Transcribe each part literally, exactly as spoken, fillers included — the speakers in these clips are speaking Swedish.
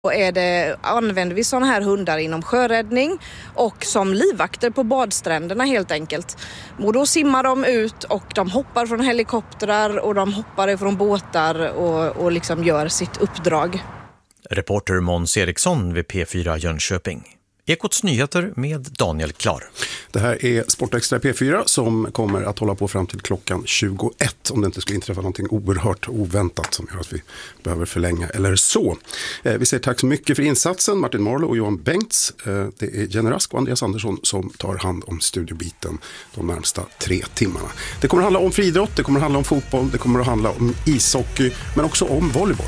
Och är det, använder vi sådana här hundar inom sjöräddning och som livvakter på badstränderna helt enkelt. Och då simmar de ut och de hoppar från helikoptrar och de hoppar från båtar och, och liksom gör sitt uppdrag. Reporter Måns Eriksson vid P fyra Jönköping. Ekots nyheter med Daniel Klar. Det här är Sportextra P fyra som kommer att hålla på fram till klockan tjugoett om det inte skulle inträffa någonting oerhört oväntat som gör att vi behöver förlänga eller så. Eh, vi säger tack så mycket för insatsen Martin Marlow och Johan Bengts. Eh, det är Jenny Rask och Andreas Andersson som tar hand om studiobiten de närmsta tre timmarna. Det kommer att handla om friidrott, det kommer att handla om fotboll, det kommer att handla om ishockey men också om volleyboll.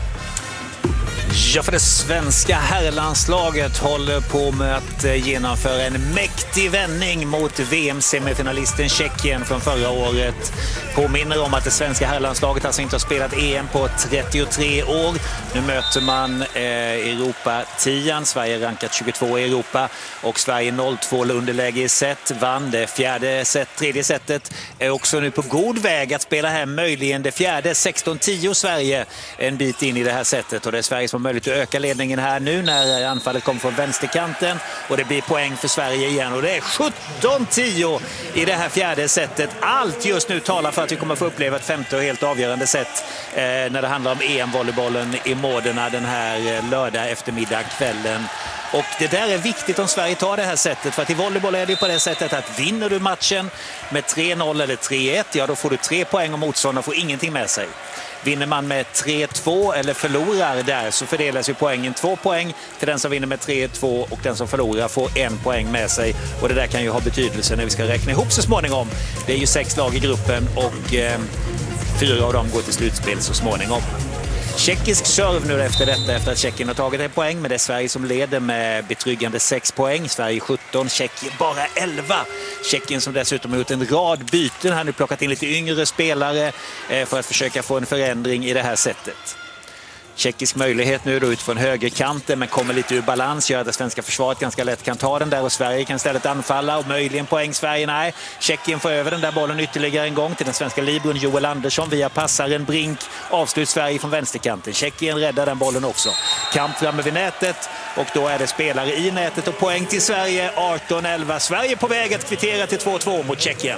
Ja, för det svenska herrlandslaget håller på med att genomföra en mäktig vändning mot V M-semifinalisten Tjeckien från förra året. Påminner om att det svenska herrlandslaget alltså inte har spelat E M på trettiotre år. Nu möter man eh, Europa-tian. Sverige rankat tjugotvå i Europa och Sverige noll två underläge i set. Vann det fjärde set, tredje setet. Är också nu på god väg att spela hem möjligen det fjärde. sexton tio Sverige en bit in i det här setet och det är Sverige som har möjlighet att öka ledningen här nu när anfallet kommer från vänsterkanten och det blir poäng för Sverige igen och det är sjutton tio i det här fjärde setet. Allt just nu talar för att vi kommer få uppleva ett femte och helt avgörande set eh, när det handlar om E M-volleybollen i Modena den här eh, lördag eftermiddag kvällen. Och det där är viktigt om Sverige tar det här sättet, för att i volleyboll är det på det sättet att vinner du matchen med tre noll eller tre ett, ja då får du tre poäng och motståndaren får ingenting med sig. Vinner man med tre två eller förlorar där så fördelas ju poängen två poäng till den som vinner med tre två och den som förlorar får en poäng med sig. Och det där kan ju ha betydelse när vi ska räkna ihop så småningom. Det är ju sex lag i gruppen och eh, fyra av dem går till slutspel så småningom. Tjeckisk serv nu efter detta efter att Tjeckien har tagit en poäng, men det är Sverige som leder med betryggande sex poäng. Sverige sjutton, Tjeckien bara elva. Tjeckien som dessutom har gjort en rad byten här nu, plockat in lite yngre spelare för att försöka få en förändring i det här sättet. Tjeckisk möjlighet nu då ut från högerkanten men kommer lite ur balans, gör att det svenska försvaret ganska lätt kan ta den där och Sverige kan istället anfalla och möjligen poäng Sverige, nej. Tjeckien får över den där bollen ytterligare en gång till den svenska libron Joel Andersson via passaren Brink, avslut Sverige från vänsterkanten. Tjeckien räddar den bollen också. Kamp framme vid nätet och då är det spelare i nätet och poäng till Sverige, arton elva. Sverige på väg att kvittera till två två mot Tjeckien.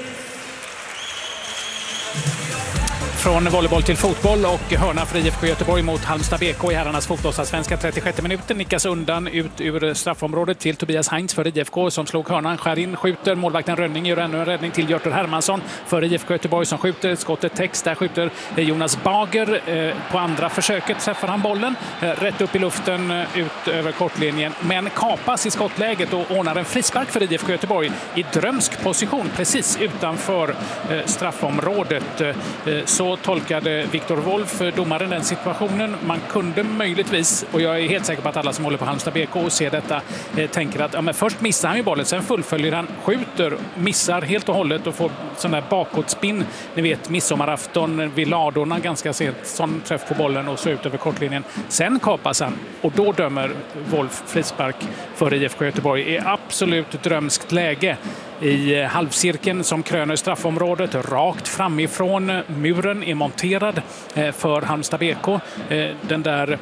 Från volleyboll till fotboll och hörna för I F K Göteborg mot Halmstad B K i herrarnas fotbollsallsvenska. trettiosjätte minuten nickas undan ut ur straffområdet till Tobias Heinz för I F K som slog hörnan, skär in, skjuter. Målvakten Rönning gör ännu en räddning till Hjörtur Hermansson för I F K Göteborg som skjuter. Skottet täcks, där skjuter Jonas Bager. På andra försöket träffar han bollen rätt upp i luften ut över kortlinjen, men kapas i skottläget och ordnar en frispark för I F K Göteborg i drömsk position precis utanför straffområdet. Så tolkade Viktor Wolf, domaren, den situationen. Man kunde möjligtvis, och jag är helt säker på att alla som håller på Halmstad B K och ser detta eh, tänker att ja, men först missar han ju bollen, sen fullföljer han, skjuter, missar helt och hållet och får sån där bakåtspinn. Ni vet, midsommarafton vid ladorna, ganska sent sån träff på bollen och så ut över kortlinjen. Sen kapas han och då dömer Wolf frispark för I F K Göteborg i absolut drömskt läge. I halvcirkeln som kröner straffområdet, rakt framifrån muren är monterad för Halmstad B K. Den där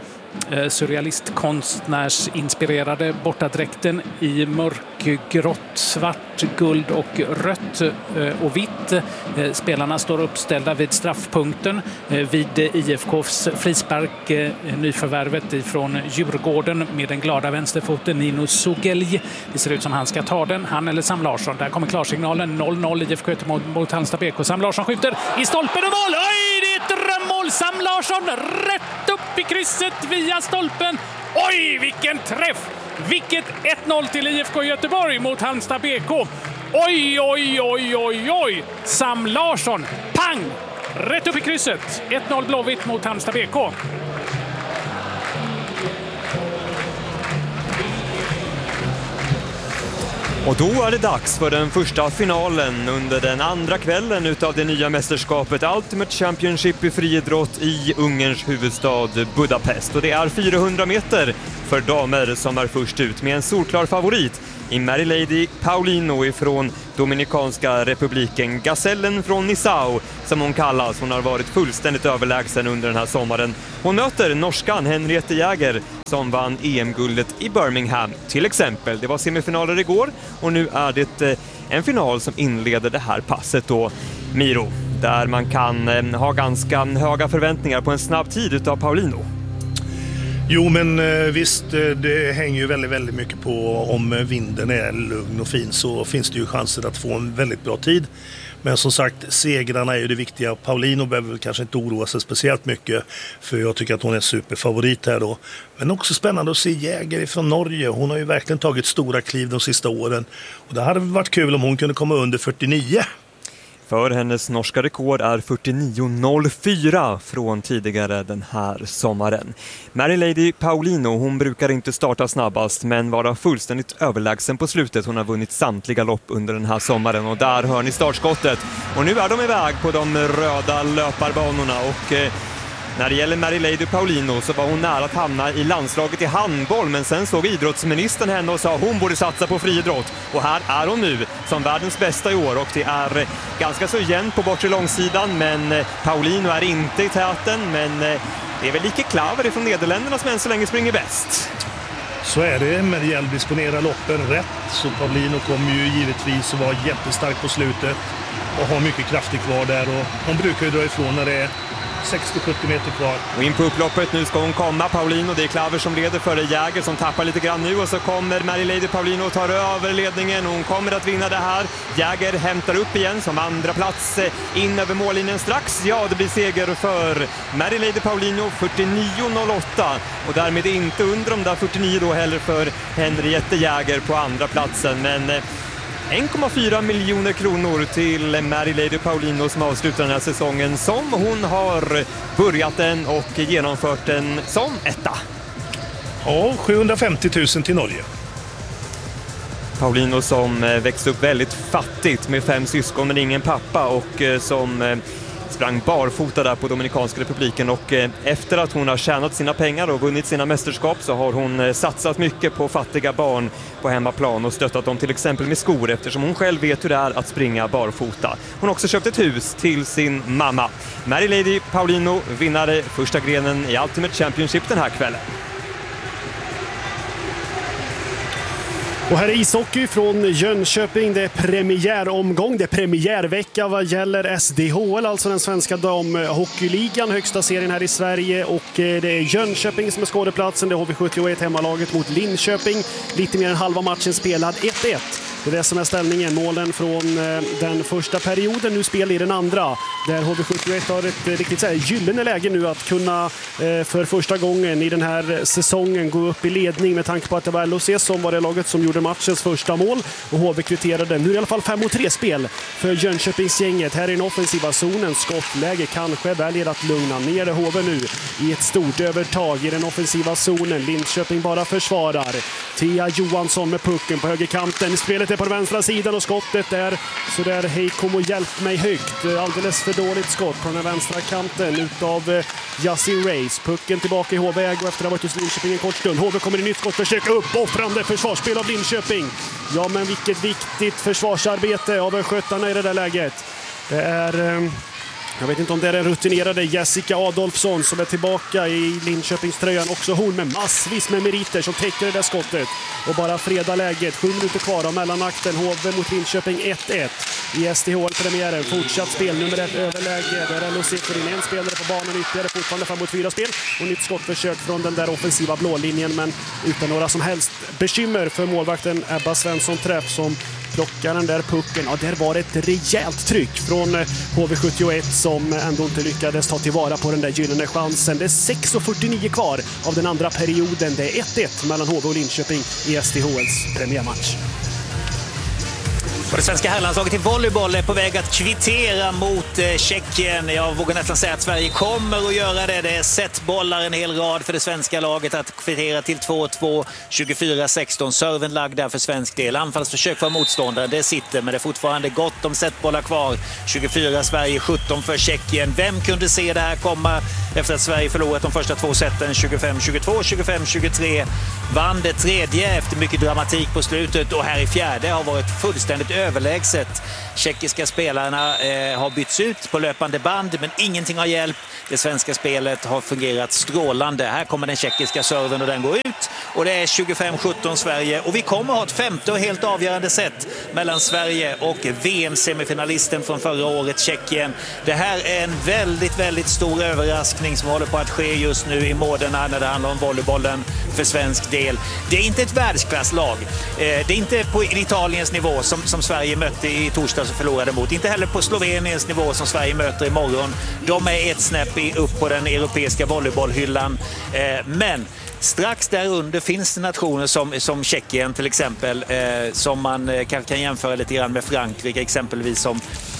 surrealistkonstnärsinspirerade bortadräkten i mörkgrått, svart, guld och rött och vitt. Spelarna står uppställda vid straffpunkten vid I F K:s frispark, nyförvärvet ifrån Djurgården med den glada vänsterfoten Nino Sugelj. Det ser ut som han ska ta den, han eller Sam Larsson. Där kommer klarsignalen, noll noll I F K Göteborg mot Halmstad B K. Sam Larsson skjuter i stolpen och mål! Oj, det är ett drömmål! Sam Larsson rätt upp i krysset via stolpen. Oj, vilken träff! Vilket ett noll till I F K Göteborg mot Halmstad B K. Oj, oj, oj, oj, oj! Sam Larsson, pang! Rätt upp i krysset. ett noll Blåvitt mot Halmstad B K. Och då är det dags för den första finalen under den andra kvällen utav det nya mästerskapet Ultimate Championship i friidrott i Ungerns huvudstad Budapest. Och det är fyrahundra meter för damer som är först ut med en solklar favorit i Mary Lady Paulino ifrån Dominikanska republiken. Gazellen från Nissau, som hon kallas. Hon har varit fullständigt överlägsen under den här sommaren. Hon möter norskan Henriette Jäger som vann E M-guldet i Birmingham till exempel. Det var semifinaler igår och nu är det en final som inleder det här passet då, Miro, där man kan ha ganska höga förväntningar på en snabb tid utav Paulino. Jo, men visst, det hänger ju väldigt, väldigt mycket på om vinden är lugn och fin, så finns det ju chanser att få en väldigt bra tid. Men som sagt, segrarna är ju det viktiga. Paulino behöver kanske inte oroa sig speciellt mycket, för jag tycker att hon är superfavorit här då. Men också spännande att se Jäger från Norge. Hon har ju verkligen tagit stora kliv de sista åren. Och det hade varit kul om hon kunde komma under fyrtionio. För hennes norska rekord är fyrtionio noll fyra från tidigare den här sommaren. Mary Lady Paulino, hon brukar inte starta snabbast men vara fullständigt överlägsen på slutet. Hon har vunnit samtliga lopp under den här sommaren och där hör ni startskottet. Och nu är de iväg på de röda löparbanorna och... Eh, När det gäller Mary Lady Paulino så var hon nära att hamna i landslaget i handboll, men sen såg idrottsministern henne och sa att hon borde satsa på friidrott. Och här är hon nu som världens bästa i år och det är ganska så jämnt på bortre långsidan, men Paulino är inte i täten, men det är väl lika Klaver från Nederländerna som än så länge springer bäst. Så är det, men det gäller att disponera loppen rätt, så Paulino kommer ju givetvis att vara jättestark på slutet och ha mycket kraftigt kvar där, och hon brukar ju dra ifrån när det är sextio till sjuttio meter kvar. Och in på upploppet nu ska hon komma, Paulino. Det är Klaver som leder före Jäger som tappar lite grann nu, och så kommer Mary Lady Paulino och tar över ledningen och hon kommer att vinna det här. Jäger hämtar upp igen som andra plats in över mållinjen strax. Ja, det blir seger för Mary Lady Paulino, fyrtionio noll åtta, och därmed inte under de där fyrtionio då heller för Henriette Jäger på andra platsen, men en komma fyra miljoner kronor till Mary Lady Paulino som avslutar den här säsongen som hon har börjat den och genomfört den som etta. Ja, sjuhundrafemtio tusen till Norge. Paulino som växte upp väldigt fattigt med fem syskon men ingen pappa och som sprang barfota där på Dominikanska republiken, och efter att hon har tjänat sina pengar och vunnit sina mästerskap så har hon satsat mycket på fattiga barn på hemmaplan och stöttat dem till exempel med skor, eftersom hon själv vet hur det är att springa barfota. Hon har också köpt ett hus till sin mamma. Mary Lady Paulino, vinnare första grenen i Ultimate Championship den här kvällen. Och här är ishockey från Jönköping. Det är premiäromgång, det är premiärvecka vad gäller S D H L, alltså den svenska damhockeyligan, högsta serien här i Sverige. Och det är Jönköping som är skådeplatsen. Det är H V sjuttioett, hemmalaget mot Linköping. Lite mer än halva matchen spelad, ett ett. Det är det som är ställningen. Målen från den första perioden, nu spel i den andra. Där H V sjuttioett har ett riktigt så här gyllene läge nu att kunna för första gången i den här säsongen gå upp i ledning, med tanke på att det var L O C som var det laget som gjorde matchens första mål. Och H V kvitterade. Nu är det i alla fall fem mot tre spel för Jönköpingsgänget. Här i den offensiva zonen, skottläge kanske, väljer att lugna ner H V nu i ett stort övertag i den offensiva zonen. Linköping bara försvarar. Thea Johansson med pucken på högerkanten. Spelet är på den vänstra sidan och skottet är så där, hej kom och hjälp mig högt. Alldeles för dåligt skott på den vänstra kanten utav Jassi Race. Pucken tillbaka i H V och efter att ha varit hos Linköping en kort stund. H V kommer i nytt skottförsök, uppoffrande försvarsspel av Linköping. Ja, men vilket viktigt försvarsarbete av skötarna i det där läget. Det är... Jag vet inte om det är den rutinerade Jessica Adolfsson som är tillbaka i Linköpingströjan. Också hon med massvis med meriter som täcker det där skottet. Och bara freda läget. Sju minuter kvar av mellanakten. H V mot Linköping ett ett i S D H L-premiären. Fortsatt spel, nummer ett överläge. Där är L O C för in en spelare på banan ytterligare. Fortfarande fem mot fyra spel. Och nytt skottförsök från den där offensiva blålinjen. Men utan några som helst bekymmer för målvakten Ebba Svensson Träff som plockar den där pucken. Ja, där var ett rejält tryck från H V sjuttioett som ändå inte lyckades ta tillvara på den där gyllene chansen. Det är sex fyrtionio kvar av den andra perioden. Det är ett ett mellan H V och Linköping i S D H L:s premiärmatch. Och det svenska herrlandslaget i volleyboll är på väg att kvittera mot eh, Tjeckien. Jag vågar nästan säga att Sverige kommer att göra det. Det är setbollar en hel rad för det svenska laget att kvittera till två två, tjugofyra sexton. Serven lagd där för svensk del. Anfallsförsök för motståndare, det sitter, men det är fortfarande gott om setbollar kvar. tjugofyra Sverige, sjutton för Tjeckien. Vem kunde se det här komma efter att Sverige förlorat de första två seten? tjugofem tjugotvå, tjugofem tjugotre. Vann det tredje efter mycket dramatik på slutet, och här i fjärde har varit fullständigt överlägset. Tjeckiska spelarna eh, har bytts ut på löpande band, men ingenting har hjälpt. Det svenska spelet har fungerat strålande. Här kommer den tjeckiska serven och den går ut. Och det är tjugofem sjutton Sverige. Och vi kommer ha ett femte och helt avgörande set mellan Sverige och V M-semifinalisten från förra året, Tjeckien. Det här är en väldigt, väldigt stor överraskning som håller på att ske just nu i Modena när det handlar om volleybollen för svensk del. Det är inte ett världsklasslag. Det är inte på Italiens nivå som, som Sverige mötte i torsdags och förlorade mot. Inte heller på Sloveniens nivå som Sverige möter imorgon. De är ett snäpp upp på den europeiska volleybollhyllan. Men strax därunder finns det nationer som, som Tjeckien till exempel, som man kan, kan jämföra lite grann med Frankrike exempelvis som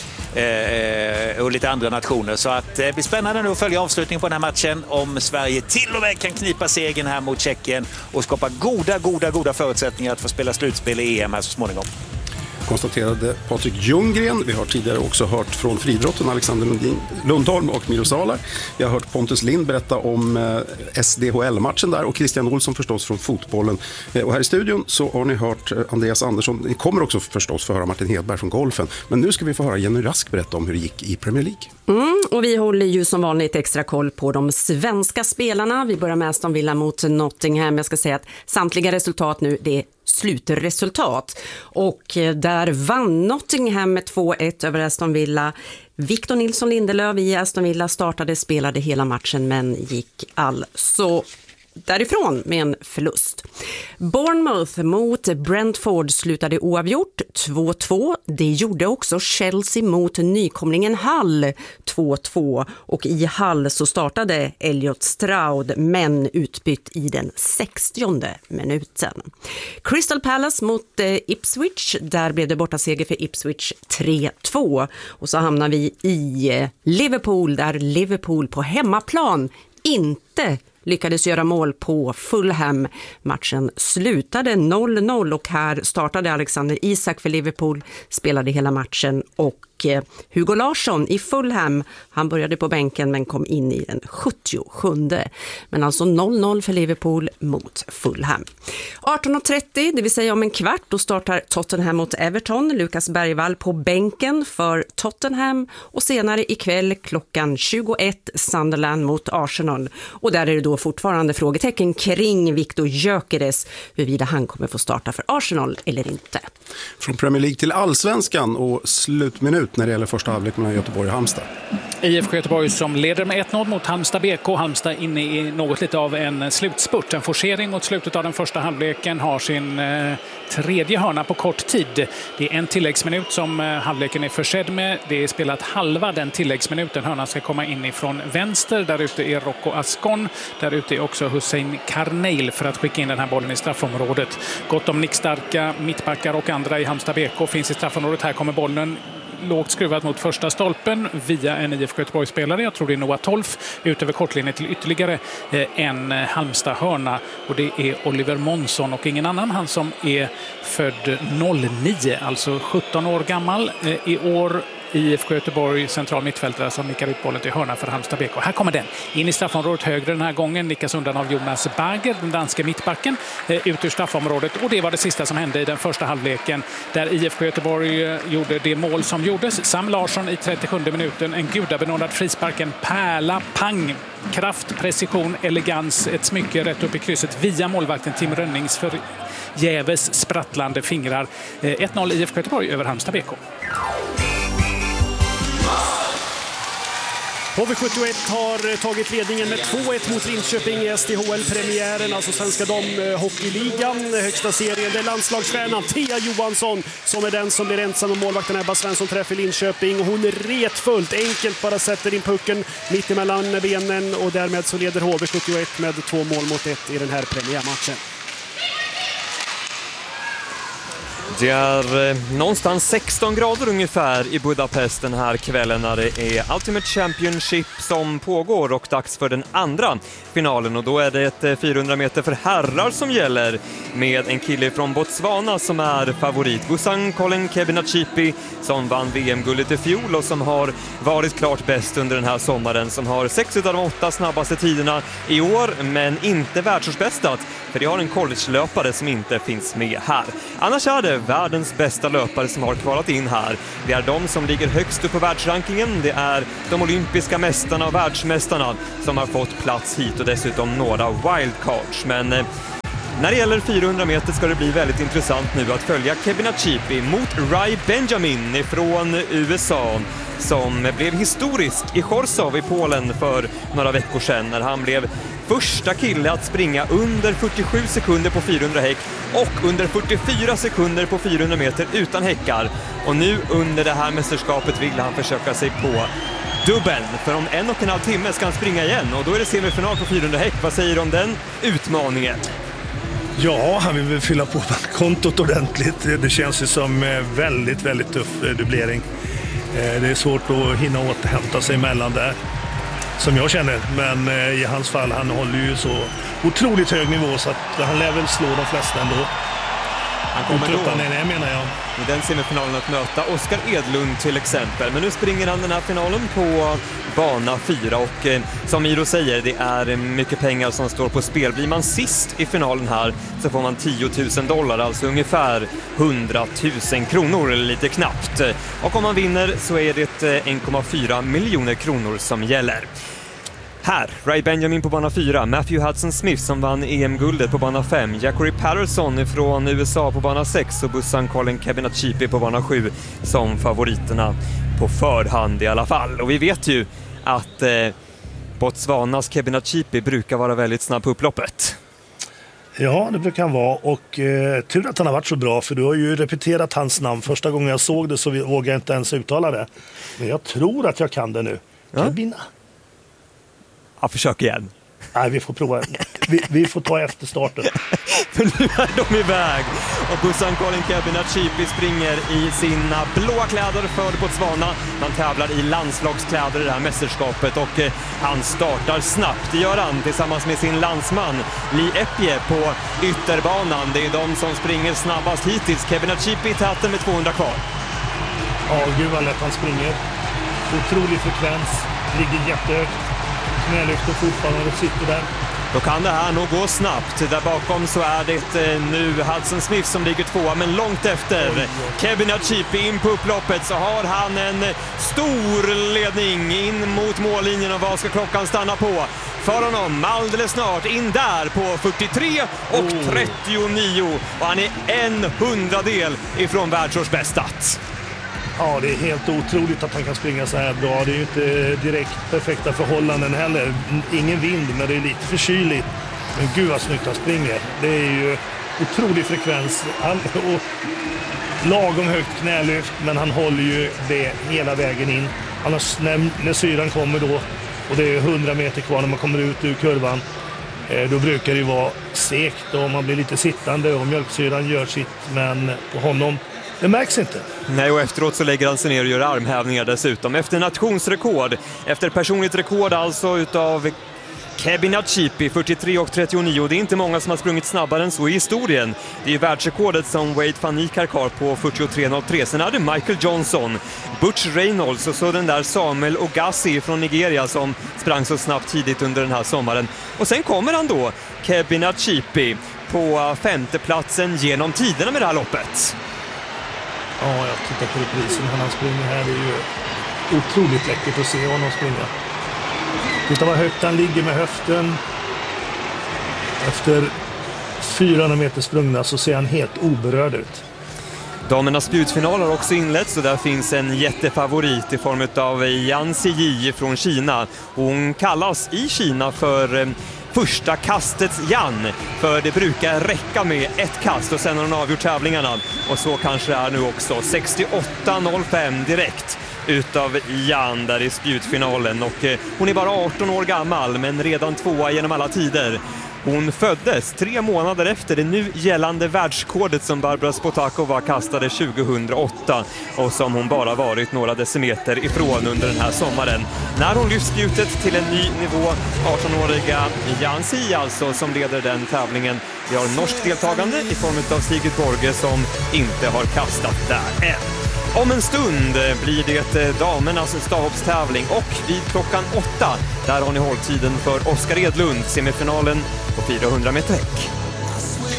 och lite andra nationer. Så att det blir spännande nu att följa avslutningen på den här matchen om Sverige till och med kan knipa segern här mot Tjeckien och skapa goda, goda, goda förutsättningar att få spela slutspel i E M här så småningom. Konstaterade Patrik Ljunggren. Vi har tidigare också hört från friidrotten Alexander Lundin, Lundholm och Miro Salar. Vi har hört Pontus Lind berätta om eh, S D H L-matchen där och Christian Olsson förstås från fotbollen. Eh, och här i studion så har ni hört eh, Andreas Andersson. Ni kommer också förstås få höra Martin Hedberg från golfen. Men nu ska vi få höra Jenny Rask berätta om hur det gick i Premier League. Mm, och vi håller ju som vanligt extra koll på de svenska spelarna. Vi börjar med Aston Villa mot Nottingham. Jag ska säga att samtliga resultat nu, det är slutresultat. Och där vann Nottingham med två ett över Aston Villa. Victor Nilsson Lindelöf i Aston Villa startade, spelade hela matchen men gick alltså därifrån med en förlust. Bournemouth mot Brentford slutade oavgjort två två. Det gjorde också Chelsea mot nykomlingen Hull två två. Och i Hull så startade Elliot Stroud men utbytt i den sextionde minuten. Crystal Palace mot eh, Ipswich. Där blev det borta seger för Ipswich tre två. Och så hamnar vi i eh, Liverpool där Liverpool på hemmaplan inte lyckades göra mål på Fulham. Matchen slutade noll noll och här startade Alexander Isak för Liverpool, spelade hela matchen och Hugo Larsson i Fulham, han började på bänken men kom in i den sjuttiosjunde. Men alltså noll noll för Liverpool mot Fulham. arton och trettio, det vill säga om en kvart, då startar Tottenham mot Everton. Lukas Bergvall på bänken för Tottenham och senare ikväll klockan tjugoett Sunderland mot Arsenal. Och där är det då fortfarande frågetecken kring Viktor Gyökeres, huruvida han kommer få starta för Arsenal eller inte. Från Premier League till Allsvenskan och slutminut när det gäller första halvlek mellan Göteborg och Halmstad. I F K Göteborg som leder med ett noll mot Halmstad B K. Halmstad inne i något lite av en slutspurt. En forcering mot slutet av den första halvleken, har sin eh, tredje hörna på kort tid. Det är en tilläggsminut som eh, halvleken är försedd med. Det är spelat halva den tilläggsminuten. Hörnan ska komma in ifrån vänster. Där ute är Rocco Ascon. Där ute är också Hussein Karneil för att skicka in den här bollen i straffområdet. Gott om nickstarka mittbackar och andra i Halmstad B K finns i straffområdet. Här kommer bollen lågt skruvat mot första stolpen via en I F K Göteborg-spelare. Jag tror det är Noah Tolf ut över kortlinjen till ytterligare en Halmstad-hörna. Och det är Oliver Månsson och ingen annan. Han som är född noll nio, alltså sjutton år gammal i år. I F K Göteborg central mittfältare som nickar ut bollen till hörna för Halmstad B K. Här kommer den. In i straffområdet högre den här gången. Nickas undan av Jonas Berger, den danska mittbacken, ut ur straffområdet. Och det var det sista som hände i den första halvleken där I F K Göteborg gjorde det mål som gjordes. Sam Larsson i trettiosjunde minuten. En gudabenådad frispark, en pärla, pang. Kraft, precision, elegans. Ett smycke rätt upp i krysset via målvakten Tim Rönnings för Jäves sprattlande fingrar. ett noll I F K Göteborg över Halmstad B K. H V sjuttioett har tagit ledningen med två ett mot Linköping i S D H L-premiären, alltså Svenska damhockeyligan, högsta serien. Det är landslagsstjärnan Thea Johansson som är den som blir ensam med målvakten Ebba Svensson träffar Linköping. Hon är retfullt enkelt bara sätter in pucken mitt emellan benen och därmed så leder H V sjuttioett med två mål mot ett i den här premiärmatchen. Det är eh, någonstans sexton grader ungefär i Budapest den här kvällen när det är Ultimate Championship som pågår och dags för den andra finalen. Och då är det ett eh, fyrahundra meter för herrar som gäller med en kille från Botswana som är favorit. Busan Colin Kebinachipi som vann V M-guldet i fjol och som har varit klart bäst under den här sommaren. Som har sex av de åtta snabbaste tiderna i år men inte världsårsbästat. För det har en college-löpare som inte finns med här. Annars är det världens bästa löpare som har kvalat in här. Det är de som ligger högst upp på världsrankingen. Det är de olympiska mästarna och världsmästarna som har fått plats hit och dessutom några wildcards. Men eh, när det gäller fyrahundra meter ska det bli väldigt intressant nu att följa Kebinachipi mot Rai Benjamin från U S A som blev historisk i Chorzów i Polen för några veckor sedan när han blev första kille att springa under fyrtiosju sekunder på fyrahundra häck och under fyrtiofyra sekunder på fyrahundra meter utan häckar. Och nu under det här mästerskapet vill han försöka sig på dubbeln, för om en och en halv timme ska han springa igen och då är det semifinal på fyrahundra häck. Vad säger du om den utmaningen? Ja, han vill väl fylla på kontot ordentligt. Det känns ju som väldigt, väldigt tuff dubblering. Det är svårt att hinna återhämta sig emellan där, som jag känner. Men i hans fall, han håller ju så otroligt hög nivå så att han lär väl slå de flesta ändå. Han kommer då, han är, menar jag. i den semifinalen att möta Oskar Edlund till exempel. Men nu springer han den här finalen på bana fyra och eh, som Miro säger, det är mycket pengar som står på spel. Blir man sist i finalen här så får man tio tusen dollar, alltså ungefär hundra tusen kronor eller lite knappt. Och om man vinner så är det en komma fyra miljoner kronor som gäller. Här, Rai Benjamin på bana fyra, Matthew Hudson-Smith som vann E M-guldet på bana fem, Jackery Patterson från U S A på bana sex och bussan Colin Kebinachipi på bana sju som favoriterna på förhand i alla fall. Och vi vet ju att eh, Botswanas Kebinachipi brukar vara väldigt snabb på upploppet. Ja, det brukar han vara och eh, tur att han har varit så bra, för du har ju repeterat hans namn. Första gången jag såg det så vågade jag inte ens uttala det. Men jag tror att jag kan det nu. Ja. Kebina. Ja, försök igen. Nej, vi får prova. Vi, vi får ta efter starten. För nu är de iväg. Och bussan Colin Kebinachipi springer i sina blåa kläder för Botswana. Han tävlar i landslagskläder i det här mästerskapet och eh, han startar snabbt. Det gör han tillsammans med sin landsman Lee Epie på ytterbanan. Det är de som springer snabbast hittills. Kebinachipi i täten med tvåhundra kvar. Ja, gud vad lätt han springer. Otrolig frekvens. Ligger jättehögt. Knälyfter fortfarande och sitter där. Då kan det här nog gå snabbt. Där bakom så är det nu Hudson-Smith som ligger tvåa, men långt efter. Kebinachipi in på upploppet så har han en stor ledning in mot mållinjen och vad ska klockan stanna på? För honom alldeles snart in där på fyrtiotre och trettionio och han är en hundradel ifrån världsårsbästa. Ja, det är helt otroligt att han kan springa så här bra. Det är ju inte direkt perfekta förhållanden heller. Ingen vind, men det är lite förkyligt. Men gud vad snyggt han springer. Det är ju otrolig frekvens. Han, och lagom högt knälyft, men han håller ju det hela vägen in. Annars när, när syran kommer då, och det är hundra meter kvar när man kommer ut ur kurvan, eh, då brukar det ju vara segt och man blir lite sittande och mjölksyran gör sitt, men på honom det märks inte. Nej, och efteråt så lägger han sig ner och gör armhävningar dessutom. Efter nationsrekord, efter personligt rekord alltså utav Kebinachipi, fyrtiotre och trettionio. Det är inte många som har sprungit snabbare än så i historien. Det är världsrekordet som Wade van Niekerk har på fyrtiotre noll tre. Sen är det Michael Johnson, Butch Reynolds och så den där Samuel Ogassi från Nigeria som sprang så snabbt tidigt under den här sommaren. Och sen kommer han då, Kebinachipi, på femteplatsen genom tiderna med det här loppet. Ja, jag tittar på reprisen när han springer här. Det är ju otroligt läckert att se honom springa. Titta vad högt han ligger med höften. Efter fyrahundra meter sprungna så ser han helt oberörd ut. Damernas spjutfinal har också inletts och där finns en jättefavorit i form av Yan Ziyi från Kina. Hon kallas i Kina för eh, första kastets Yan, för det brukar räcka med ett kast och sen har hon avgjort tävlingarna. Och så kanske det är nu också. sextioåtta noll fem direkt utav Yan där i spjutfinalen, och eh, hon är bara arton år gammal men redan tvåa genom alla tider. Hon föddes tre månader efter det nu gällande världsrekordet som Barbara Spotakova kastade tjugohundraåtta och som hon bara varit några decimeter ifrån under den här sommaren. När hon lyft spjutet till en ny nivå, arton-åriga Yan Ziyi alltså som leder den tävlingen. Vi har norskt deltagande i form av Sigrid Borge som inte har kastat där än. Om en stund blir det damernas stavhoppstävling och vid klockan åtta där har ni hålltiden för Oskar Edlund, semifinalen på fyrahundra meter häck.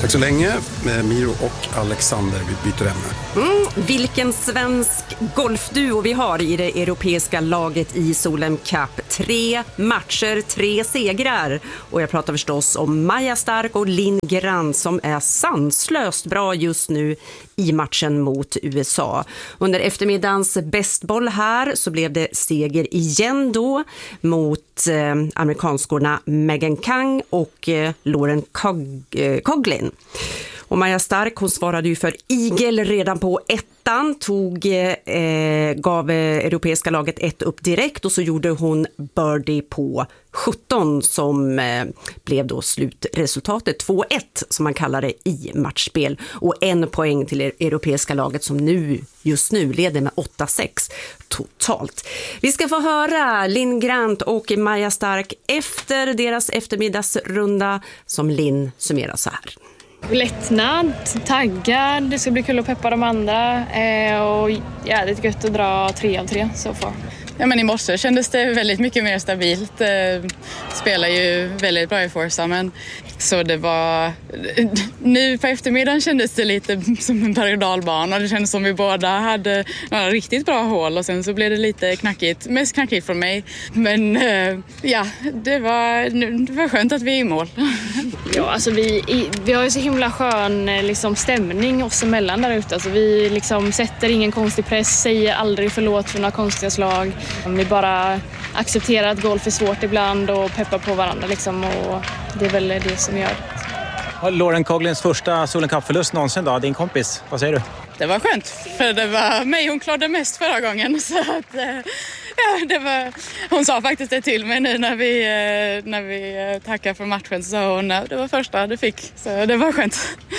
Tack så länge, Miro och Alexander. Vi byter ämne. Mm, vilken svensk golfduo vi har i det europeiska laget i Solheim Cup. Tre matcher, tre segrar. Och jag pratar förstås om Maja Stark och Linn Grant som är sanslöst bra just nu i matchen mot U S A. Under eftermiddagens bästboll här så blev det seger igen då mot eh, amerikanskorna Megan Kang och eh, Lauren Cog- eh, Coughlin. Och Maja Stark, hon svarade ju för igel redan på ettan, tog, eh, gav europeiska laget ett upp direkt och så gjorde hon birdie på sjutton som eh, blev då slutresultatet två ett som man kallar det i matchspel. Och en poäng till det europeiska laget som nu just nu leder med åtta sex totalt. Vi ska få höra Linn Grant och Maja Stark efter deras eftermiddagsrunda som Linn summerar så här. Lättnad, taggad, det ska bli kul att peppa de andra eh, och jävligt gött att dra tre av tre så far. Ja, men i morse kändes det väldigt mycket mer stabilt. Eh, spelar ju väldigt bra i Forza, men så det var... Nu på eftermiddagen kändes det lite som en berg- och dalbana. Det kändes som vi båda hade några riktigt bra hål och sen så blev det lite knackigt. Mest knackigt från mig. Men eh, ja, det var, det var skönt att vi är i mål. Ja, alltså vi, vi har ju så himla skön liksom, stämning oss emellan där ute. Alltså, vi liksom sätter ingen konstig press, säger aldrig förlåt för några konstiga slag. Vi bara accepterar att golf är svårt ibland och peppar på varandra liksom, och det är väl det som gör det. Lauren Coughlins första Solheim Cup-förlust någonsin då, din kompis. Vad säger du? Det var skönt, för det var mig hon klarade mest förra gången. Så att, ja, det var, hon sa faktiskt det till mig nu när vi, när vi tackade för matchen. Så sa hon att det var första du fick, så det var skönt.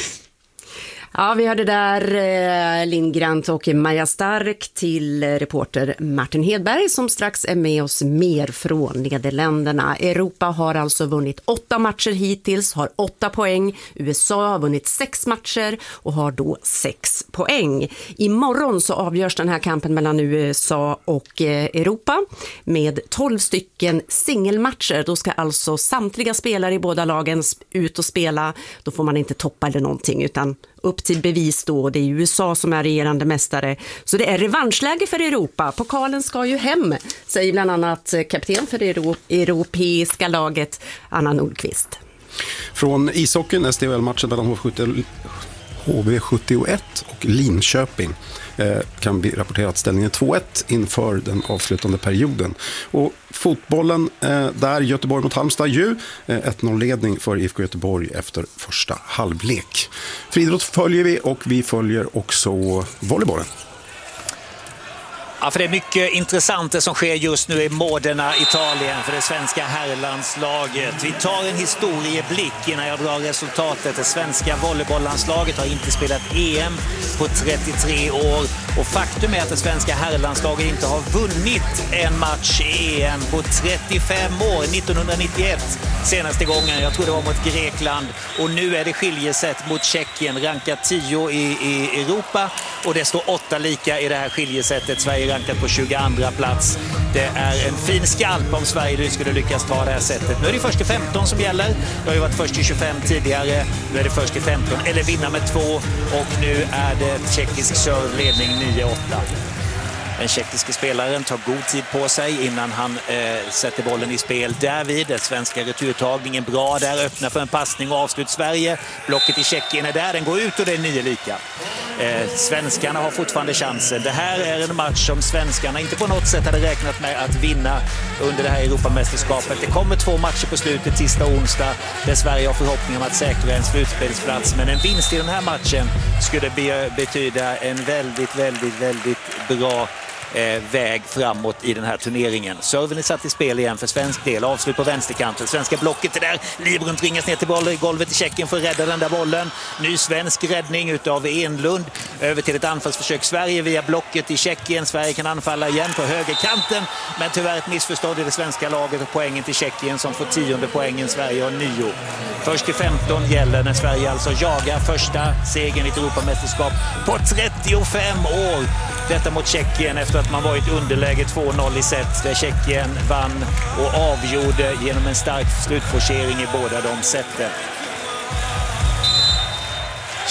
Ja, vi hörde där eh, Linn Grant och Maja Stark till reporter Martin Hedberg som strax är med oss mer från Nederländerna. Europa har alltså vunnit åtta matcher hittills, har åtta poäng. U S A har vunnit sex matcher och har då sex poäng. Imorgon så avgörs den här kampen mellan U S A och eh, Europa med tolv stycken singelmatcher. Då ska alltså samtliga spelare i båda lagen ut och spela. Då får man inte toppa eller någonting utan upp till bevis då. Det är U S A som är regerande mästare. Så det är revanschläge för Europa. Pokalen ska ju hem, säger bland annat kapten för det euro- europeiska laget Anna Nordqvist. Från ishockeyn, S D H L-matchen mellan H V sjuttioett och Linköping eh, kan vi rapportera att ställningen är två ett inför den avslutande perioden. Och fotbollen, eh, där Göteborg mot Halmstad ju eh, ett noll-ledning för I F K Göteborg efter första halvlek. Friidrott följer vi och vi följer också volleybollen. Ja, för det är mycket intressant det som sker just nu i Modena, Italien, för det svenska herrlandslaget. Vi tar en historieblick innan jag drar resultatet. Det svenska volleybolllandslaget har inte spelat E M på trettiotre år. Och faktum är att det svenska herrlandslaget inte har vunnit en match i E M på trettiofem år. nittonhundranittioett senaste gången, jag tror det var mot Grekland. Och nu är det skiljeset mot Tjeckien, rankat tio i, i Europa. Och det står åtta lika i det här skiljesättet. Sverige rankat på tjugoandra plats. Det är en fin skalp om Sverige skulle lyckas ta det här sättet. Nu är det först till femton som gäller. Det har ju varit först till tjugofem tidigare. Nu är det först till femton, eller vinna med två. Och nu är det tjeckisk serveledning nio åtta. Den tjeckiske spelaren tar god tid på sig innan han eh, sätter bollen i spel. Därvid den svenska returtagningen bra där, öppnar för en passning och avslut Sverige. Blocket i Tjeckien är där, den går ut och det är nio lika. Eh, svenskarna har fortfarande chansen. Det här är en match som svenskarna inte på något sätt hade räknat med att vinna under det här Europamästerskapet. Det kommer två matcher på slutet, tisdag och onsdag, där Sverige har förhoppning om att säkra en slutspelsplats. Men en vinst i den här matchen skulle be- betyda en väldigt, väldigt, väldigt bra Eh, väg framåt i den här turneringen. Serven är satt i spel igen för svensk del. Avslut på vänsterkanten. Svenska blocket är där. Librun tvingas ner till bollen i golvet i Tjeckien för att rädda den där bollen. Ny svensk räddning utav Enlund. Över till ett anfallsförsök. Sverige via blocket i Tjeckien. Sverige kan anfalla igen på högerkanten. Men tyvärr ett missförstånd i det svenska laget och poängen till Tjeckien som får tionde poängen. Sverige har nio. Först till femton gäller när Sverige alltså jagar första segern i ett Europamästerskap på trettiofem år. Detta mot Tjeckien efter att man varit underläge två noll i set där Tjeckien vann och avgjorde genom en stark slutforcering i båda de sätten.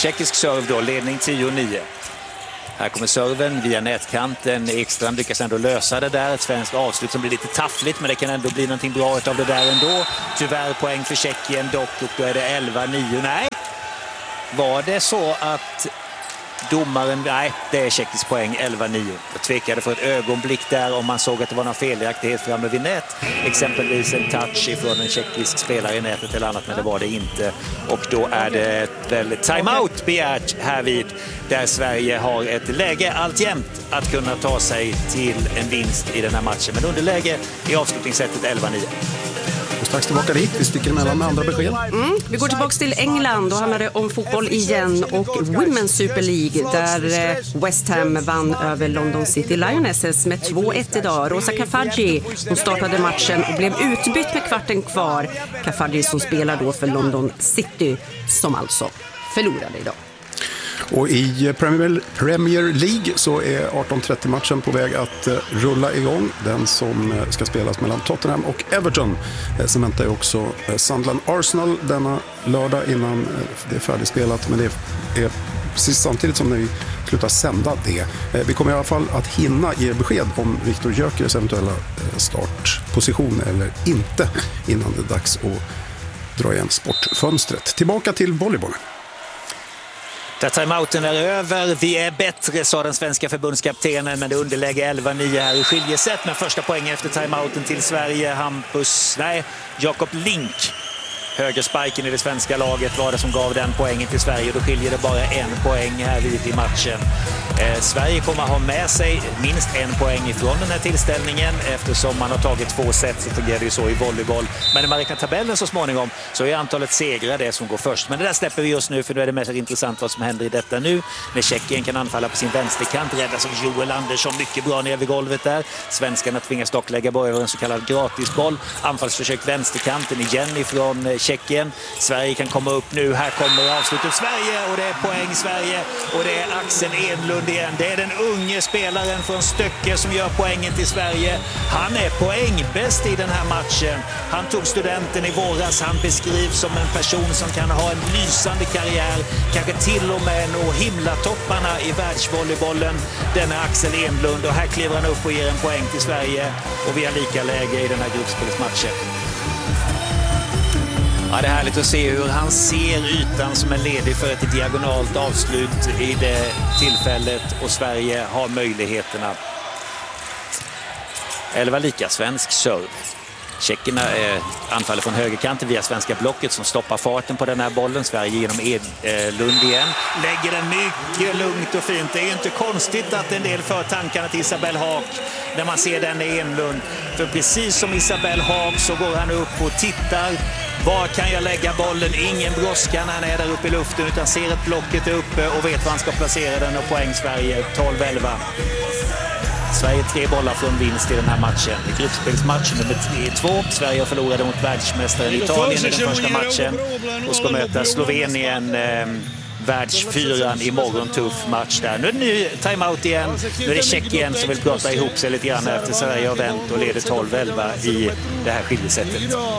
tjeckisk serv då, ledning tio nio. Här kommer serven via nätkanten. Ekstrand lyckas ändå lösa det där. Ett svenskt avslut som blir lite taffligt, men det kan ändå bli någonting bra av det där ändå. Tyvärr poäng för Tjeckien dock, och då är det elva nio. Nej, var det så att domaren... Nej, det är tjeckisk poäng, elva nio. Jag tvekade för ett ögonblick där om man såg att det var någon felaktighet framme vid nät. Exempelvis en touch ifrån en tjeckisk spelare i nätet eller annat, men det var det inte. Och då är det väl timeout begärt här vid, där Sverige har ett läge alltjämt att kunna ta sig till en vinst i den här matchen. Men underläge i avslutningssättet elva nio. Och strax tillbaka dit, vi sticker emellan med andra besked. Mm, vi går tillbaka till England, då handlar det om fotboll igen och Women's Super League där West Ham vann över London City Lionesses med två ett idag. Rosa Kafaji, hon startade matchen och blev utbytt med kvarten kvar. Kafaji som spelar då för London City, som alltså förlorade idag. Och i Premier, Premier League så är arton trettio-matchen på väg att rulla igång. Den som ska spelas mellan Tottenham och Everton. Sen väntar ju också Sunderland Arsenal denna lördag innan det är färdigspelat. Men det är precis samtidigt som när vi slutar sända det. Vi kommer i alla fall att hinna ge besked om Viktor Gyökeres eventuella startposition eller inte innan det är dags att dra igen sportfönstret. Tillbaka till volleybollen. Där timeouten är över. Vi är bättre, sa den svenska förbundskaptenen, men det underläge elva nio här i skiljesätt. Men första poängen efter timeouten till Sverige. Hampus, nej, Jakob Link. Högersparken i det svenska laget var det som gav den poängen till Sverige. Då skiljer det bara en poäng här vid i matchen. Eh, Sverige kommer ha med sig minst en poäng ifrån den här tillställningen. Eftersom man har tagit två set så fungerar det ju så i volleyboll. Men när man räknar tabellen så småningom så är antalet segrar det som går först. Men det där släpper vi just nu, för nu är det mest intressant vad som händer i detta nu. När Tjeckien kan anfalla på sin vänsterkant, räddas av Joel Andersson mycket bra ner vid golvet där. Svenskarna tvingas dock lägga bara över en så kallad gratisboll. Anfallsförsök vänsterkanten igen ifrån Tjeckien. Sverige kan komma upp nu. Här kommer avslutet Sverige och det är poäng Sverige. Och det är Axel Enlund igen. Det är den unge spelaren från Stöcke som gör poängen till Sverige. Han är poängbäst i den här matchen. Han tog studenten i våras. Han beskrivs som en person som kan ha en lysande karriär. Kanske till och med nå himlatopparna i världsvolleybollen. Den är Axel Enlund och här kliver han upp och ger en poäng till Sverige. Och vi har lika läge i den här gruppspelsmatchen. Ja, det är härligt att se hur han ser ytan som är ledig för ett diagonalt avslut i det tillfället, och Sverige har möjligheterna. Elva lika svensk serve. Tjeckerna eh, anfaller från högerkanten via svenska blocket som stoppar farten på den här bollen. Sverige genom Edlund igen. Lägger den mycket lugnt och fint. Det är ju inte konstigt att en del för tankarna till Isabelle Haak när man ser den i Enlund. För precis som Isabelle Haak så går han upp och tittar. Var kan jag lägga bollen? Ingen brådska när han är där uppe i luften, utan ser att blocket är uppe och vet var han ska placera den, och poäng Sverige tolv elva. Sverige tre bollar från vinst i den här matchen. I gruppspelsmatch nummer två. Sverige förlorade mot världsmästaren Italien i den första matchen och ska möta Slovenien, eh, världsfyran, imorgon. Tuff match där. Nu är det ny timeout igen. Nu är det Tjeckien som vill prata ihop sig lite grann efter Sverige har vänt och leder tolv elva i det här skiljesättet.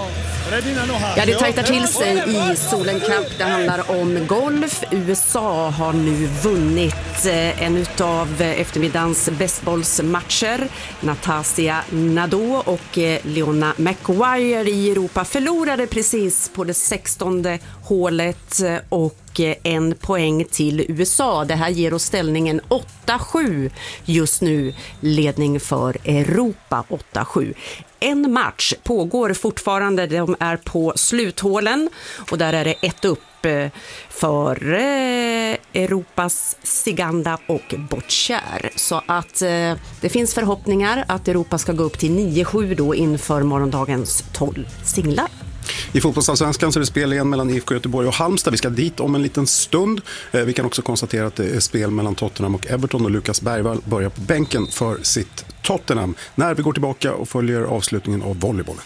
Ja, det tajtar till sig i Solen Cup. Det handlar om golf. U S A har nu vunnit en av eftermiddagens bästbollsmatcher. Natasja Nadal och Leona McGuire i Europa förlorade precis på det sextonde hålet och en poäng till U S A. Det här ger oss ställningen åtta sju just nu, ledning för Europa åtta sju. En match pågår fortfarande, de är på sluthålen och där är det ett upp för Europas Siganda och Boccier. Så att det finns förhoppningar att Europa ska gå upp till nio sju då inför morgondagens tolv singlar. I fotbollsallsvenskan så är det spel igen mellan I F K Göteborg och Halmstad. Vi ska dit om en liten stund. Vi kan också konstatera att det är spel mellan Tottenham och Everton, och Lukas Bergvall börjar på bänken för sitt Tottenham när vi går tillbaka och följer avslutningen av volleybollen.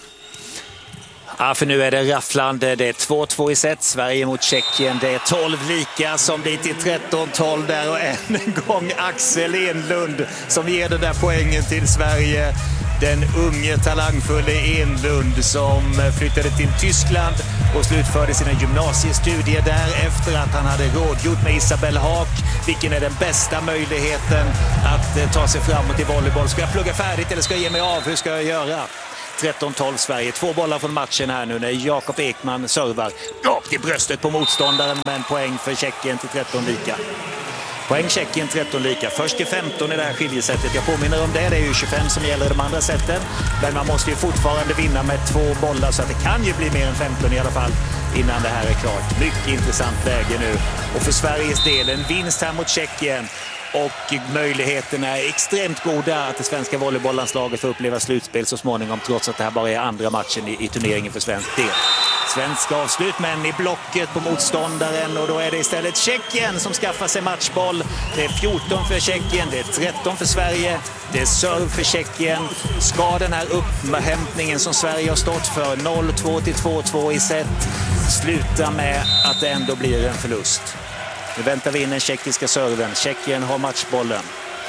Ja, för nu är det rafflande. Det är två två i set. Sverige mot Tjeckien. Det är tolv lika som blir till tretton tolv där, och än en gång Axel Enlund som ger den där poängen till Sverige. Den unge talangfulle Enlund som flyttade till Tyskland och slutförde sina gymnasiestudier där efter att han hade rådgjort med Isabelle Haak. Vilken är den bästa möjligheten att ta sig framåt i volleyboll? Ska jag plugga färdigt eller ska jag ge mig av? Hur ska jag göra? tretton tolv Sverige. Två bollar från matchen här nu när Jakob Ekman servar. Rakt i bröstet på motståndaren, men poäng för Tjeckien till tretton lika. Poäng Tjeckien tretton lika. Först till femton i det här skiljesättet. Jag påminner om det. Det är ju tjugofem som gäller de andra sätten. Men man måste ju fortfarande vinna med två bollar så att det kan ju bli mer än femton i alla fall innan det här är klart. Mycket intressant läge nu. Och för Sveriges del en vinst här mot Tjeckien. Och möjligheterna är extremt goda att det svenska volleybollandslaget får uppleva slutspel så småningom, trots att det här bara är andra matchen i, i turneringen för svensk del. Svensk avslut, men i blocket på motståndaren, och då är det istället Tjeckien som skaffar sig matchboll. Det är fjorton för Tjeckien, det är tretton för Sverige, det är serve för Tjeckien. Ska den här upphämtningen som Sverige har stått för, noll två till två två i set, sluta med att det ändå blir en förlust? Nu väntar vi in den tjeckiska serven. Tjeckien har matchbollen.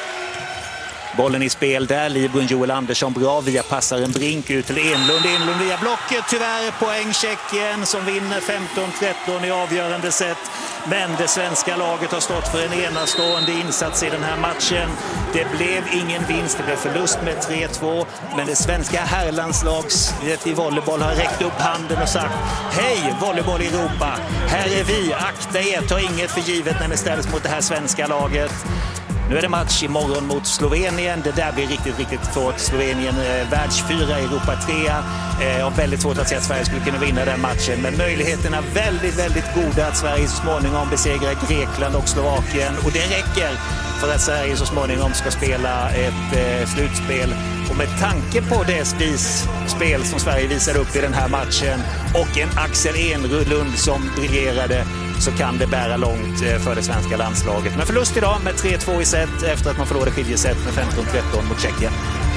Bollen i spel där. Librun Joel Andersson bra via passaren Brink ut till Enlund. Enlund via blocket. Tyvärr poäng Tjeckien som vinner femton tretton i avgörande set. Men det svenska laget har stått för en enastående insats i den här matchen. Det blev ingen vinst, det blev förlust med tre två. Men det svenska herrlandslaget i volleyboll har räckt upp handen och sagt: hej volleyboll i Europa, här är vi, akta er, ta inget för givet när det ställs mot det här svenska laget. Nu är det match imorgon mot Slovenien. Det där blir riktigt, riktigt svårt. Slovenien eh, världsfyra, Europa trea. Eh, och väldigt svårt att se att Sverige skulle kunna vinna den matchen. Men möjligheterna är väldigt, väldigt goda att Sverige så småningom besegrar Grekland och Slovakien. Och det räcker för att Sverige så småningom ska spela ett eh, slutspel. Och med tanke på det spel som Sverige visar upp i den här matchen och en Axel Enlund som briljerade, så kan det bära långt för det svenska landslaget. Men förlust idag med tre två i set efter att man förlorade skiljeset med femton tretton mot Tjeckien.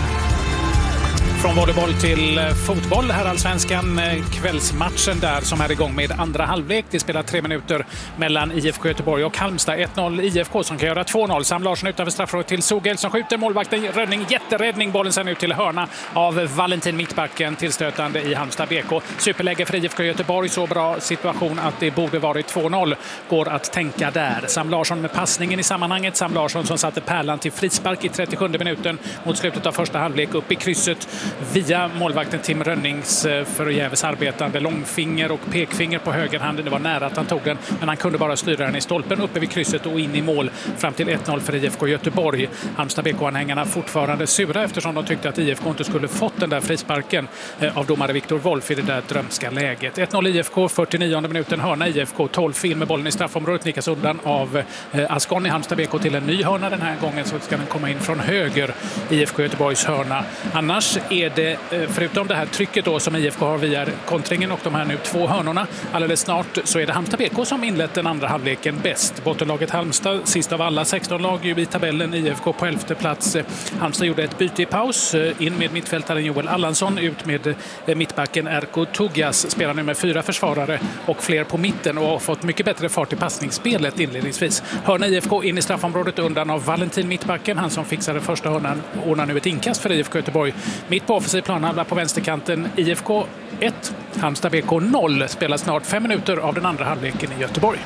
Från volleyboll till fotboll, här allsvenskan, kvällsmatchen där som är igång med andra halvlek. Det spelar tre minuter mellan I F K Göteborg och Halmstad. ett noll I F K som kan göra två noll. Sam Larsson utanför straffområdet till Sogel som skjuter. Målvakten Rönning, jätteräddning. Bollen sen ut till hörna av Valentin Mittbacken, tillstötande i Halmstad B K. Superläge för I F K Göteborg, så bra situation att det borde varit två noll. Går att tänka där. Sam Larsson med passningen i sammanhanget. Sam Larsson som satte pärlan till frispark i trettiosjunde minuten mot slutet av första halvlek upp i krysset via målvakten Tim Rönnings förgäves arbetande långfinger och pekfinger på högerhanden. Det var nära att han tog den, men han kunde bara styra den i stolpen uppe vid krysset och in i mål fram till ett noll för I F K Göteborg. Halmstad B K-anhängarna fortfarande sura eftersom de tyckte att I F K inte skulle fått den där frisparken av domare Viktor Wolf i det där drömska läget. ett noll I F K, fyrtionionde minuten, hörna I F K, tolv in med bollen i straffområdet, nickas undan av Ascon i Halmstad B K till en ny hörna. Den här gången så ska den komma in från höger, I F K Göteborgs hörna. Annars är det, förutom det här trycket då som I F K har via kontringen och de här nu två hörnorna, alldeles snart så är det Halmstad B K som inlett den andra halvleken bäst. Bottenlaget Halmstad, sist av alla sexton lag i tabellen, I F K på elfte plats. Halmstad gjorde ett byte i paus, in med mittfältaren Joel Allansson, ut med mittbacken Erko Tugas, spelar nu med fyra försvarare och fler på mitten och har fått mycket bättre fart i passningsspelet inledningsvis. Hörna I F K in i straffområdet undan av Valentin Mittbacken, han som fixade första hörnan, ordnar nu ett inkast för I F K Göteborg. Mitt på offensiv planhalva på vänsterkanten, I F K ett, Halmstad B K noll, spelar snart fem minuter av den andra halvleken i Göteborg.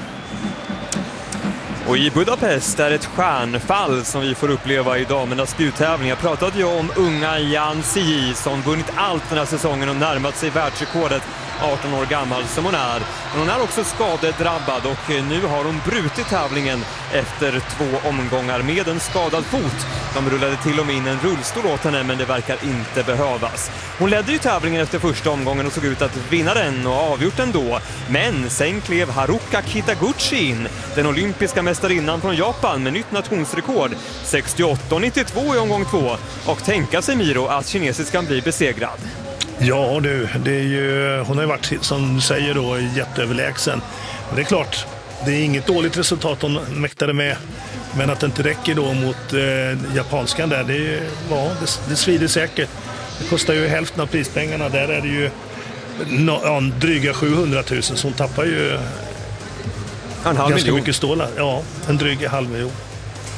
Och i Budapest är ett stjärnfall som vi får uppleva i damernas spjuttävling. Jag pratade ju om unga Jan Sii som vunnit allt den här säsongen och närmat sig världsrekordet, arton år gammal som hon är. Men hon är också skadedrabbad och nu har hon brutit tävlingen efter två omgångar med en skadad fot. De rullade till och med in en rullstol åt henne, men det verkar inte behövas. Hon ledde ju tävlingen efter första omgången och såg ut att vinna den och avgjort den då. Men sen klev Haruka Kitaguchi in, den olympiska mästarinnan från Japan med nytt nationsrekord, sextioåtta nittiotvå i omgång två. Och tänka sig, Miro, att kinesiskan blir besegrad. Ja du, det är ju, hon har ju varit, som du säger då, jätteöverlägsen. Men det är klart, det är inget dåligt resultat hon mäktade med. Men att det inte räcker då mot eh, japanskan där, det, är, ja, det, det svider säkert. Det kostar ju hälften av prispengarna. Där är det ju no, ja, dryga sjuhundratusen, så hon tappar ju en halv ganska miljon. Mycket stålar. Ja, en dryg halv miljon.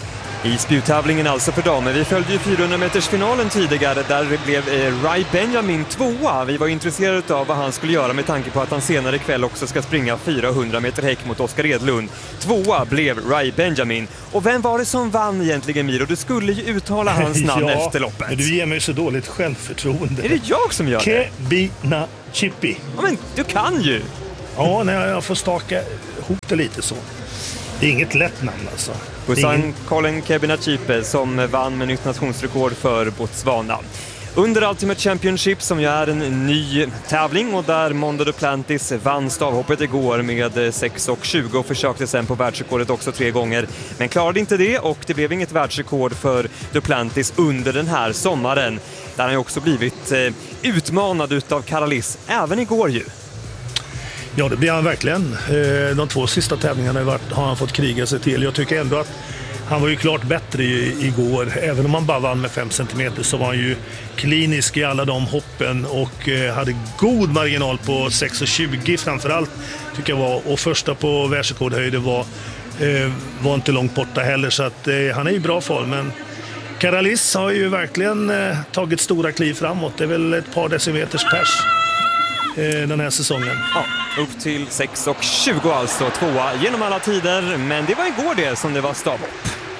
I spjuttävlingen alltså för damer. Vi följde ju fyrahundra meters finalen tidigare där det blev eh, Rai Benjamin tvåa. Vi var intresserade av vad han skulle göra med tanke på att han senare ikväll också ska springa fyrahundra meter häck mot Oskar Edlund. Tvåa blev Rai Benjamin. Och vem var det som vann egentligen, Miro? Du skulle ju uttala hans namn ja, efter loppet. Men du ger mig så dåligt självförtroende. Är det jag som gör det? Kebina Chippi. Ja, men du kan ju. Ja, när jag får staka ihop det lite så. Det är inget lätt namn alltså. Busan ingen... Colin Kebinachipe som vann med nytt nationsrekord för Botswana. Under Ultimate Championship som ju är en ny tävling och där Mondo Duplantis vann stavhoppet igår med sex tjugo och försökte sen på världsrekordet också tre gånger. Men klarade inte det och det blev inget världsrekord för Duplantis under den här sommaren. Där han ju också blivit eh, utmanad utav Karalis även igår ju. Ja, det blir han verkligen. De två sista tävlingarna har han fått kriga sig till. Jag tycker ändå att han var ju klart bättre igår. Även om han bara vann med fem centimeter så var han ju klinisk i alla de hoppen och hade god marginal på sex tjugo framförallt tycker jag var. Och första på världsrekordhöjden var, var inte långt borta heller, så att han är i bra form. Men Karalis har ju verkligen tagit stora kliv framåt. Det är väl ett par decimeters pers den här säsongen. Ja, upp till sex tjugo alltså, tvåa genom alla tider, men det var igår det som det var stavhopp.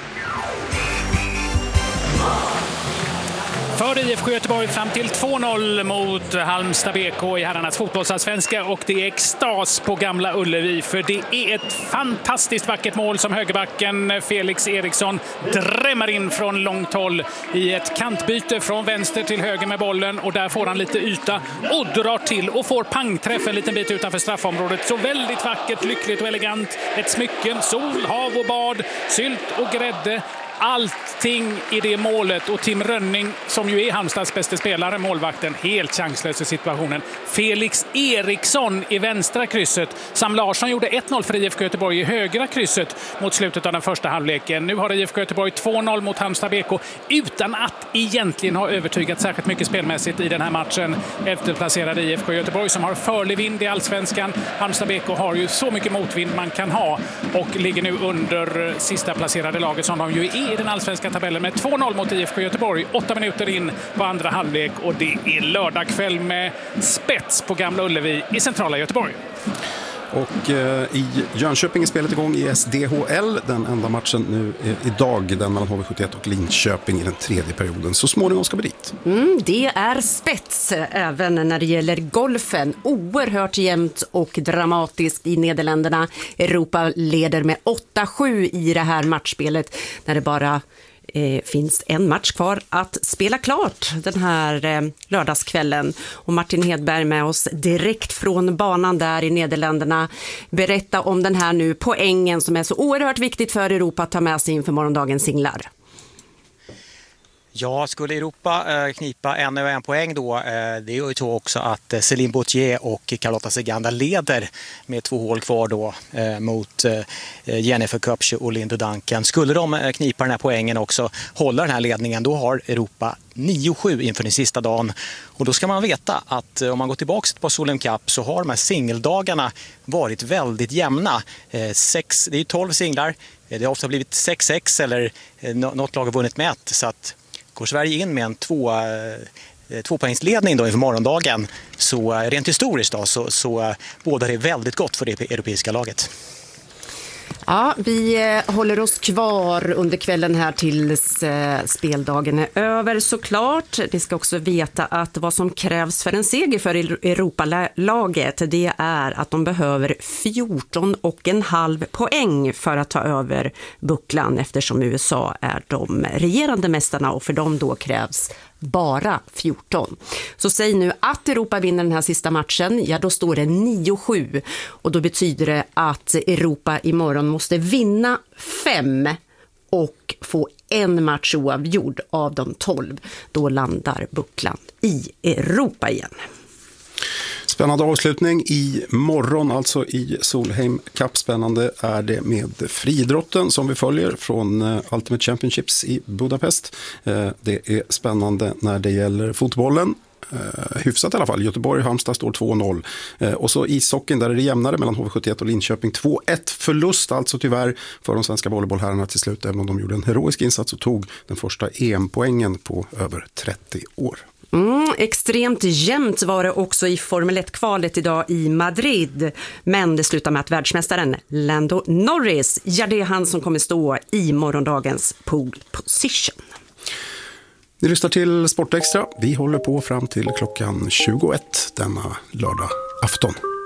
För I F K Göteborg fram till två noll mot Halmstad B K i herrarnas fotbollsallsvenska och det är extas på Gamla Ullevi för det är ett fantastiskt vackert mål som högerbacken Felix Eriksson drämmer in från långt håll i ett kantbyte från vänster till höger med bollen och där får han lite yta och drar till och får pangträff en liten bit utanför straffområdet. Så väldigt vackert, lyckligt och elegant. Ett smycken, sol, hav och bad, sylt och grädde. Allting i det målet och Tim Rönning som ju är Halmstads bästa spelare, målvakten, helt chanslös i situationen. Felix Eriksson i vänstra krysset. Sam Larsson gjorde ett noll för I F K Göteborg i högra krysset mot slutet av den första halvleken. Nu har I F K Göteborg två noll mot Halmstad B K utan att egentligen ha övertygat särskilt mycket spelmässigt i den här matchen. Efterplacerade I F K Göteborg som har förlig vind i allsvenskan. Halmstad B K har ju så mycket motvind man kan ha och ligger nu under sista placerade laget som de ju är i den allsvenska tabellen med två noll mot I F K Göteborg. Åtta minuter in på andra halvlek och det är lördag kväll med spets på Gamla Ullevi i centrala Göteborg. Och eh, i Jönköping är spelet igång i S D H L. Den enda matchen nu eh, idag, den mellan H V sjuttioett och Linköping i den tredje perioden. Så småningom ska vi dit. Mm, det är spets även när det gäller golfen. Oerhört jämnt och dramatiskt i Nederländerna. Europa leder med åtta sju i det här matchspelet när det bara Eh, finns en match kvar att spela klart den här eh, lördagskvällen. Och Martin Hedberg med oss direkt från banan där i Nederländerna. Berätta om den här nu poängen som är så oerhört viktigt för Europa att ta med sig inför morgondagens singlar. Ja, skulle Europa eh, knipa en och en poäng då, eh, det är ju så också att eh, Céline Bautier och Carlotta Seganda leder med två hål kvar då eh, mot eh, Jennifer Köpke och Linda Duncan. Skulle de eh, knipa den här poängen också, hålla den här ledningen, då har Europa nio sju inför den sista dagen. Och då ska man veta att eh, om man går tillbaka på Solheim Cup så har de här singeldagarna varit väldigt jämna. Eh, sex, det är tolv singlar, eh, det har ofta blivit sex sex eller eh, något lag har vunnit med ett, så att går Sverige in med en två, eh, tvåpoängsledning då inför morgondagen, så eh, rent historiskt då, så, så eh, båda är väldigt gott för det europeiska laget. Ja, vi eh, håller oss kvar under kvällen här tills eh, speldagen är över såklart. Det ska också veta att vad som krävs för en seger för Europalaget, det är att de behöver fjorton och en halv poäng för att ta över bucklan, eftersom U S A är de regerande mästarna och för dem då krävs bara fjorton. Så säg nu att Europa vinner den här sista matchen, ja då står det nio sju och då betyder det att Europa imorgon måste vinna fem och få en match oavgjord av de tolv. Då landar bucklan i Europa igen. Spännande avslutning i morgon, alltså i Solheim Cup. Spännande är det med friidrotten som vi följer från Ultimate Championships i Budapest. Det är spännande när det gäller fotbollen. eh, hyfsat i alla fall. Göteborg och Halmstad står två noll. Eh, och så ishockeyn, där är det jämnare mellan H V sjuttioett och Linköping. två ett förlust alltså tyvärr för de svenska volleybollherrarna till slut, även om de gjorde en heroisk insats och tog den första E M-poängen på över trettio år. Mm, extremt jämnt var det också i Formel ett-kvalet idag i Madrid. Men det slutar med att världsmästaren Lando Norris, ja, det är han som kommer stå i morgondagens pole position. Ni lyssnar till Sportextra. Vi håller på fram till klockan tjugoett denna lördag afton.